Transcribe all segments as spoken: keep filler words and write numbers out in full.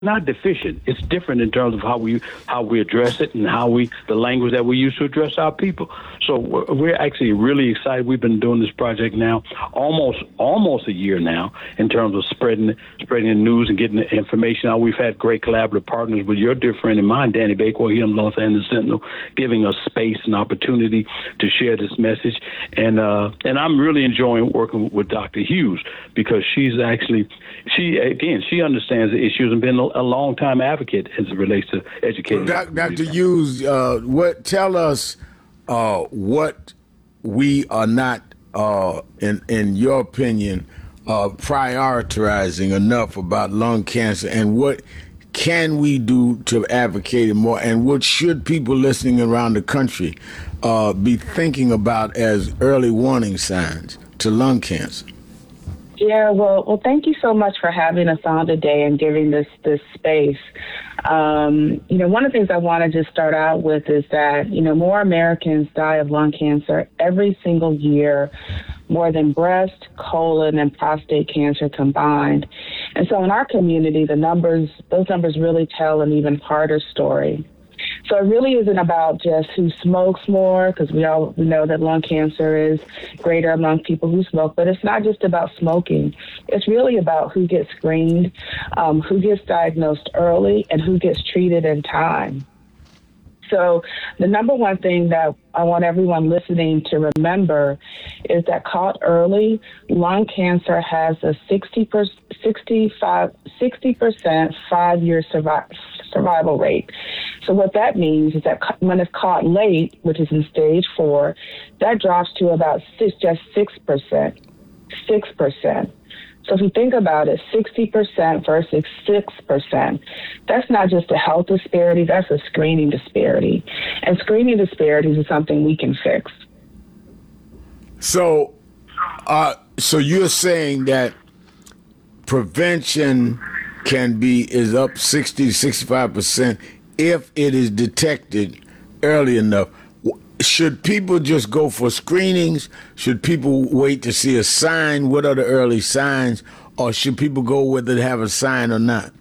not deficient. It's different in terms of how we how we address it and how we the language that we use to address our people. So we're, we're actually really excited. We've been doing this project now almost almost a year now in terms of spreading spreading the news and getting the information out. We've had great collaborative partners with your dear friend of mine, Danny Bakewell, here in Los Angeles Sentinel, giving us space and opportunity to share this message. And uh, and I'm really enjoying working with Doctor Hughes because she's actually she again she understands the issues and been a, a long time advocate as it relates to educating. Doc, Doctor Hughes, uh, what tell us uh, what we are not, uh, in in your opinion, uh, prioritizing enough about lung cancer, and what can we do to advocate it more, and what should people listening around the country uh, be thinking about as early warning signs to lung cancer? Yeah, well, well, thank you so much for having us on today and giving this this space. Um, you know, one of the things I want to just start out with is that, you know, more Americans die of lung cancer every single year, more than breast, colon, and prostate cancer combined. And so in our community, the numbers, those numbers really tell an even harder story. So it really isn't about just who smokes more, because we all we know that lung cancer is greater among people who smoke, but it's not just about smoking. It's really about who gets screened, um, who gets diagnosed early, and who gets treated in time. So the number one thing that I want everyone listening to remember is that caught early, lung cancer has a sixty percent, sixty-five, sixty percent five-year survi- survival rate. So what that means is that when it's caught late, which is in stage four, that drops to about six, just six percent, six percent. So if you think about it, sixty percent versus six percent, that's not just a health disparity, that's a screening disparity. And screening disparities is something we can fix. So, uh, so you're saying that prevention can be, is up sixty to sixty-five percent if it is detected early enough. Should people just go for screenings? Should people wait to see a sign? What are the early signs? Or should people go whether they have a sign or not?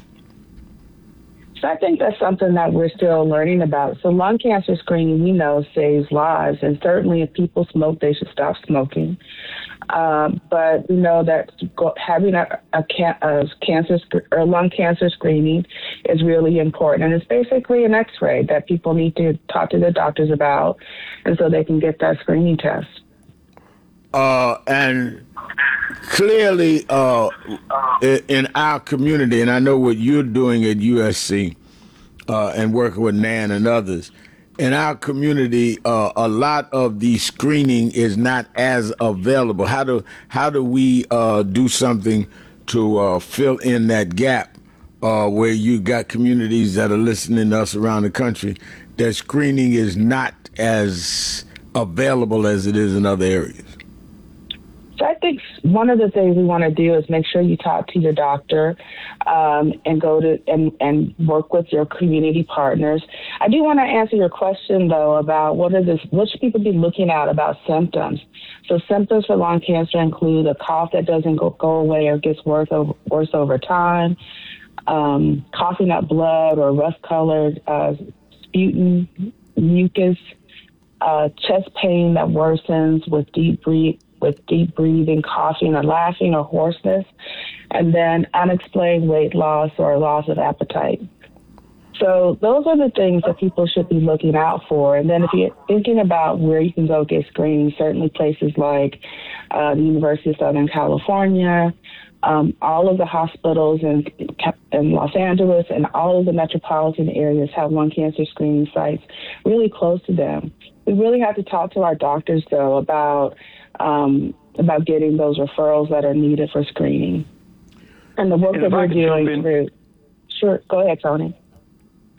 So I think that's something that we're still learning about. So lung cancer screening, we know, saves lives. And certainly if people smoke, they should stop smoking. Uh, but we know that having a, a, can, a cancer sc- or lung cancer screening is really important. And it's basically an X-ray that people need to talk to their doctors about, and so they can get that screening test. Uh, and clearly uh, in our community, and I know what you're doing at U S C uh, and working with Nan and others, in our community, uh, a lot of the screening is not as available. How do how do we uh, do something to uh, fill in that gap uh, where you got communities that are listening to us around the country that screening is not as available as it is in other areas? So I think one of the things we want to do is make sure you talk to your doctor um, and go to and, and work with your community partners. I do want to answer your question, though, about what are this, what should people be looking at about symptoms. So symptoms for lung cancer include a cough that doesn't go, go away or gets worse over, worse over time, um, coughing up blood or rust-colored uh, sputum, mucus, uh, chest pain that worsens with deep breath. with deep breathing, coughing or laughing or hoarseness, and then unexplained weight loss or loss of appetite. So those are the things that people should be looking out for. And then if you're thinking about where you can go get screened, certainly places like uh, the University of Southern California, um, all of the hospitals in, in Los Angeles and all of the metropolitan areas have lung cancer screening sites really close to them. We really have to talk to our doctors, though, about Um, about getting those referrals that are needed for screening. And the work And that if I we're could jump doing in- through, sure, go ahead, Tony.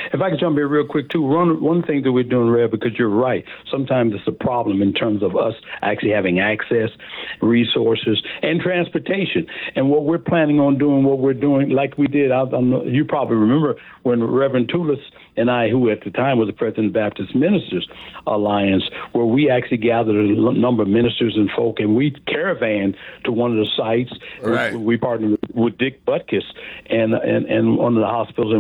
If I could jump in real quick, too, one, one thing that we're doing, Rev, because you're right, sometimes it's a problem in terms of us actually having access, resources, and transportation. And what we're planning on doing, what we're doing, like we did, I, I'm, you probably remember when Reverend Toulis and I, who at the time was the president of the Baptist Ministers Alliance, where we actually gathered a l- number of ministers and folk, and we caravaned to one of the sites. Right. We, we partnered with, with Dick Butkus and, and, and one of the hospitals.